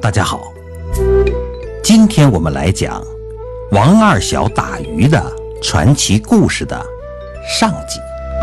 大家好，今天我们来讲王二小打鱼的传奇故事的上集。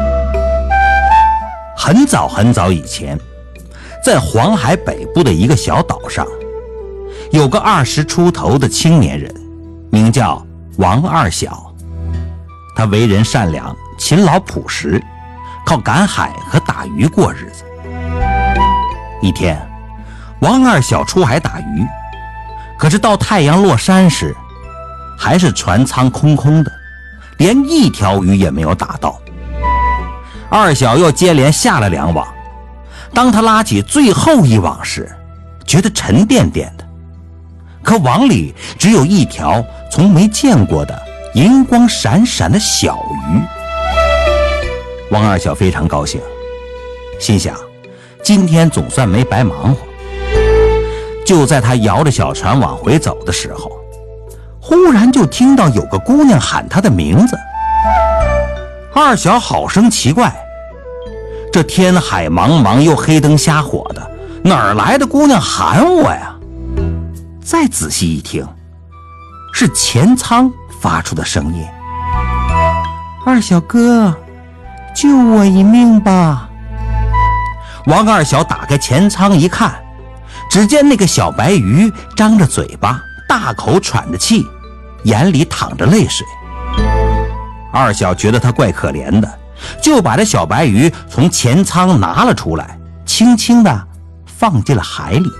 很早很早以前，在黄海北部的一个小岛上，有个20出头的青年人，名叫王二小。他为人善良、勤劳朴实，靠赶海和打鱼过日子。一天，王二小出海打鱼，可是到太阳落山时，还是船舱空空的，连一条鱼也没有打到。二小又接连下了2网，当他拉起最后一网时，觉得沉甸甸的，可网里只有一条从没见过的银光闪闪的小鱼。王二小非常高兴，心想今天总算没白忙活。就在他摇着小船往回走的时候，忽然就听到有个姑娘喊他的名字。二小好生奇怪，这天海茫茫又黑灯瞎火的，哪儿来的姑娘喊我呀？再仔细一听，是前舱发出的声音。二小哥，救我一命吧！王二小打开前舱一看，只见那个小白鱼张着嘴巴，大口喘着气，眼里淌着泪水。二小觉得他怪可怜的，就把这小白鱼从前舱拿了出来，轻轻地放进了海里。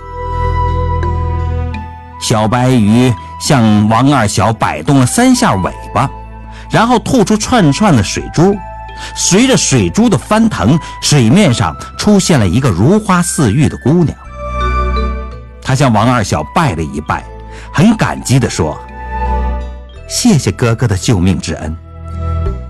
小白鱼向王二小摆动了3下尾巴，然后吐出串串的水珠。随着水珠的翻腾，水面上出现了一个如花似玉的姑娘。他向王二小拜了一拜，很感激地说：谢谢哥哥的救命之恩。